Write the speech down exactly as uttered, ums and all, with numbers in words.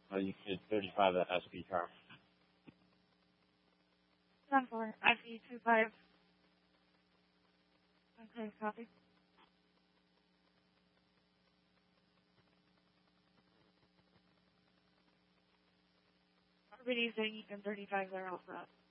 Uh, you could thirty-five that S P car. ten four, I P two five. Okay, copy. Everybody's saying you can thirty-five there also.